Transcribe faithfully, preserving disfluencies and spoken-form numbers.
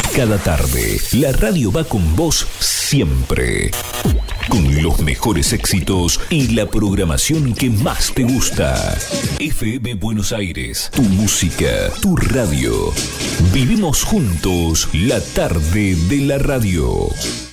Cada tarde, la radio va con vos siempre. Con los mejores éxitos y la programación que más te gusta. F M Buenos Aires, tu música, tu radio. Vivimos juntos la tarde de la radio.